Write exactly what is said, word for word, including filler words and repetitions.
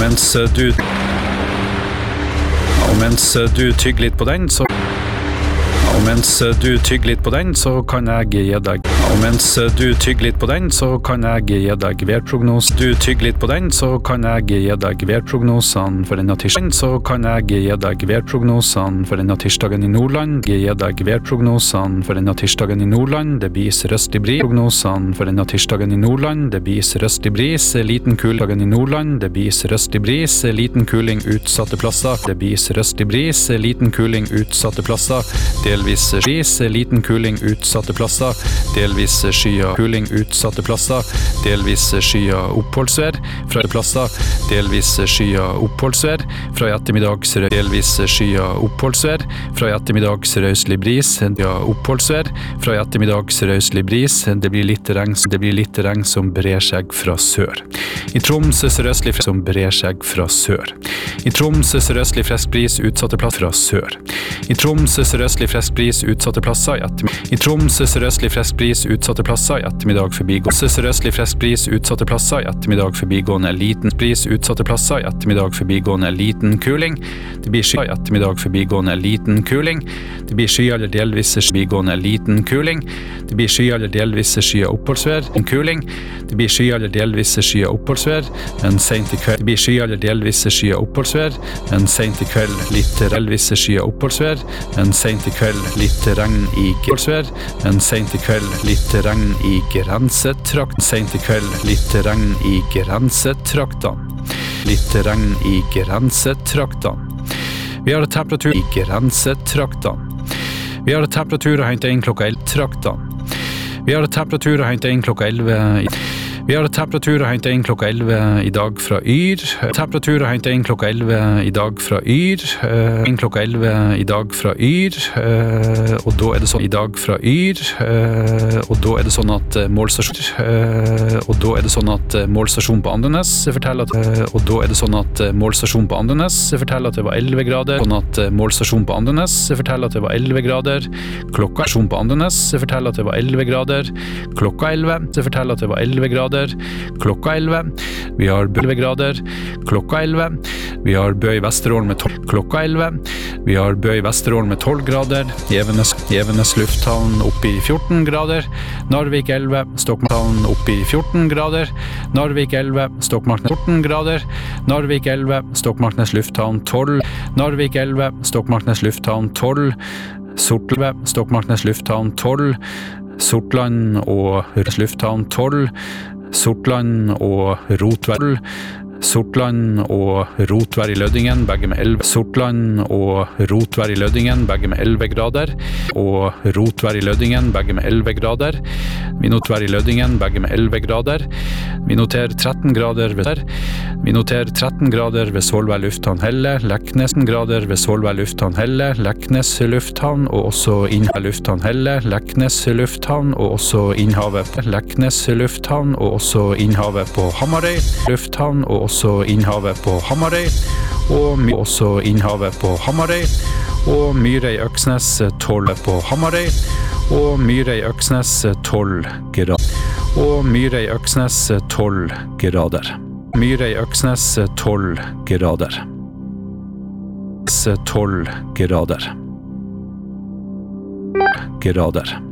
mens du Og mens du tygger litt på den, så Og mens du tygger litt på den, så kan jeg gi deg Og mens du tygger litt på den, så kan jeg gi deg værprognos Du tygger litt på den, så kan jeg gi deg værprognosene for denne tirsdagen Så kan jeg gi deg værprognosene for denne tirsdagen i Nordland Gi deg værprognosene for denne tirsdagen i Nordland Det blir sørøstlig bris Prognosene for denne tirsdagen i Nordland Det blir sørøstlig bris, liten kuling i Nordland Det blir sørøstlig bris, liten kuling utsatte plasser Det blir sørøstlig bris, liten kuling utsatte plasser Delvis bris, liten kuling utsatte plasser Delvis skya kuling utsatte plasser Delvis skya oppholdsvær fra plasser Delvis skya oppholdsvær fra i ettermiddag Delvis skya oppholdsvær fra i ettermiddag sørøstlig bris Ja, oppholdsvær fra i ettermiddag sørøstlig bris Det blir litt regn Det blir litt regn som brer seg fra sør I Troms sørøstlig som brer seg fra sør I Troms sørøstlig frisk bris utsatte plasser fra sør I Troms sørøstlig frisk bris utsatte plasser i ettermiddag I Troms sørøstlig frisk bris utsatte plasser i ettermiddag forbigående sørøstlig frisk bris utsatte plasser i ettermiddag forbigående liten bris utsatte plasser i ettermiddag forbigående liten kuling Det blir sky i ettermiddag forbigående liten kuling Det blir sky eller delvis forbigående liten kuling Det blir sky eller delvis skya oppholdsvær en kuling Det blir sky eller delvis skya oppholdsvær en sent i kveld Det blir sky eller delvis skya oppholdsvær en sent i kveld litt delvis skya oppholdsvær en sent i kveld litt regn i oppholdsvær en sent i kveld litt regn i grensetrakt sent i kveld litt regn i grensetraktene litt regn i grensetraktene Vi har temperatur i grensetraktene Vi har temperatur å hente inn klokka elleve traktene Vi har temperatur å hente inn klokka elleve Vi har temperatur å hente inn klokka elleve i dag fra Yr Temperatur å hente inn klokka elleve i dag fra Yr inn klokka elleve i dag fra Yr og da er det sånn i dag fra Yr og da er det sånn at målstasjon og da er det sånn at målstasjon på Andenes forteller at og da er det sånn at målstasjon på Andenes forteller at det var elleve grader sånn at målstasjon på Andenes forteller at det var elleve grader klokka stasjon på Andenes forteller at det var elleve grader klokka elleve forteller at det var elleve grader klokka elleve Vi har elleve grader klokka elleve Vi har Bø i Vesterålen med tolv klokka elleve Vi har Bø i Vesterålen med tolv grader Evenes, Evenes lufthavn oppe i fjorten grader Narvik elleve Stokmarkhavn oppe i fjorten grader Narvik elleve Stokmarknes fjorten grader Narvik elleve Stokmarknes lufthavn tolv Narvik elleve Stokmarknes lufthavn tolv Sortland Stokmarknes lufthavn tolv Sortland og lufthavn tolv Sortland og Rotvær Sortland og Rotvær i Lødingen begge med elleve Sortland og Rotvær i Lødingen begge med elleve grader og Rotvær i Lødingen begge med elleve grader Vi noterer i Lødingen begge med elleve grader Vi noterer tretten grader ved Vi noterer tretten grader ved Solvær lufthavn Helle Leknes grader ved Solvær lufthavn Helle Leknes lufthavn og også Innhavet lufthavn Helle Leknes lufthavn og også Innhavet Leknes lufthavn og også Innhavet på Hamarøy lufthavn og også Innhavet på Hamarøy og my også Innhavet på Hamarøy og Myrøy Øksnes tolv på Hamarøy og Myrøy Øksnes tolv grader og Myrøy Øksnes tolv grader Myrøy Øksnes tolv grader tolv grader grader